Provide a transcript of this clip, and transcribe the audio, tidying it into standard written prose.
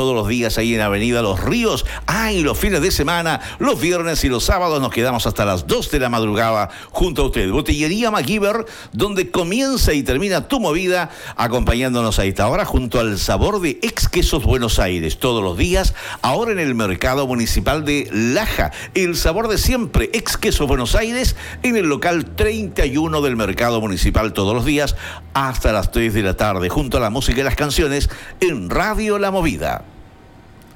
todos los días ahí en Avenida Los Ríos. Y los fines de semana, los viernes y los sábados nos quedamos hasta las 2 de la madrugada junto a usted. Botillería MacGyver, donde comienza y termina tu movida, acompañándonos a esta hora junto al sabor de Ex Quesos Buenos Aires. Todos los días, ahora en el Mercado Municipal de Laja. El sabor de siempre, Ex Quesos Buenos Aires, en el local 31 del Mercado Municipal, todos los días hasta las 3 de la tarde, junto a la música y las canciones en Radio La Movida.